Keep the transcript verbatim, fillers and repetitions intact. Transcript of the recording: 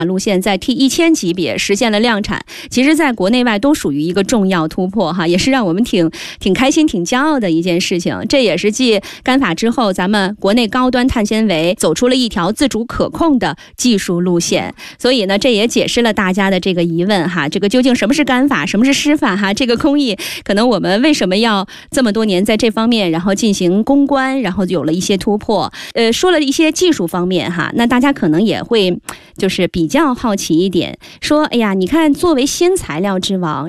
路线在 T 一千 级别实现了量产，其实在国内外都属于一个重要突破哈，也是让我们挺挺开心挺骄傲的一件事情。这也是继干法之后，咱们国内高端碳纤维走出了一条自主可控的技术路线。所以呢，这也解释了大家的这个疑问哈，这个究竟什么是干法，什么是湿法哈？这个工艺可能我们为什么要这么多年在这方面然后进行攻关，然后有了一些突破。呃，说了一些技术方面哈，那大家可能也会就是比较好奇一点，说哎呀，你看作为新材料之王，